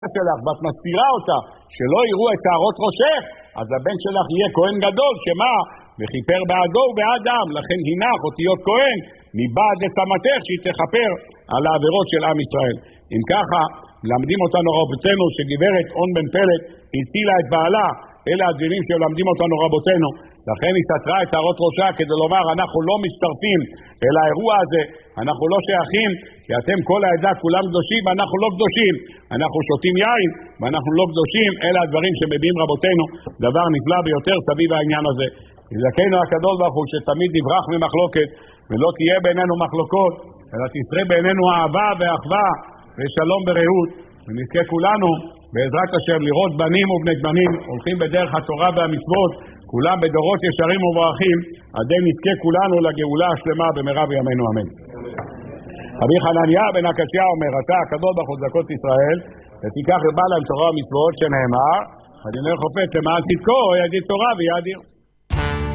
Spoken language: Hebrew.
שלך ואת מסתירה אותה, שלא יראו את שערות ראשך, אז הבן שלך יהיה כהן גדול, שמה? וכיפר בעדו ובעד עם, לכן הינך אותיות כהן מבעד לצמתך שהיא תכפר על העבירות של עם ישראל. אם ככה, למדים אותנו רבותינו שגברת און בן פלט הטילה את בעלה, אלה הדברים שלמדים אותנו רבותינו, לכן היא סתרה את שערות ראשה כדי לומר אנחנו לא מצטרפים אל האירוע הזה, אנחנו לא שייכים, כי אתם כל העדה כולם קדושים ואנחנו לא קדושים, אנחנו שותים יין ואנחנו לא קדושים, אלה הדברים שמביאים רבותינו, דבר נפלא ביותר סביב העניין הזה. יזכנו הקדוש ברוך הוא שתמיד נברח ממחלוקת ולא תהיה בינינו מחלוקות, אלא תשרה בינינו אהבה ואחווה ושלום ורעות, ונזכה כולנו בעזרת השם לראות בנים ובני בנים הולכים בדרך התורה והמצוות, כולם בדורות ישרים וברכיים, עדי נזכה כולנו לגאולה השלמה במהרה בימינו אמן. רבי חנניה בן הקשיא אומר, אתה הקדוש ברוך הוא צדקות ישראל, ותיקח ובא להם תורה ומצוות שנאמר, הדינר חופץ למען צדקו יגיד תורה ויאדיר.